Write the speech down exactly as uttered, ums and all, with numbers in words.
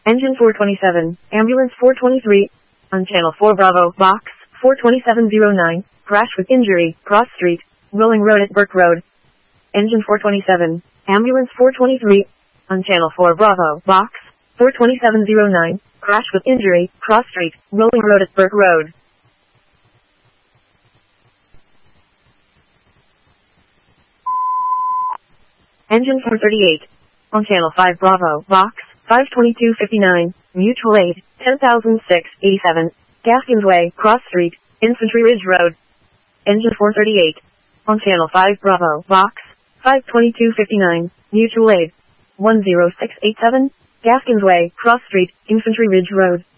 Engine four twenty-seven, Ambulance four twenty-three, on Channel four Bravo, Box four twenty-seven oh nine, crash with injury, Cross Street, Rolling Road at Burke Road. Engine four twenty-seven, Ambulance four twenty-three, on Channel four Bravo, Box four twenty-seven oh nine, crash with injury, Cross Street, Rolling Road at Burke Road. Engine four thirty-eight, on Channel five Bravo, Box five twenty-two fifty-nine, Mutual Aid, ten thousand six eighty-seven, Gaskins Way, Cross Street, Infantry Ridge Road. Engine four thirty-eight, on Channel five Bravo, Box five twenty-two fifty-nine, Mutual Aid, one oh six eight seven, Gaskins Way, Cross Street, Infantry Ridge Road.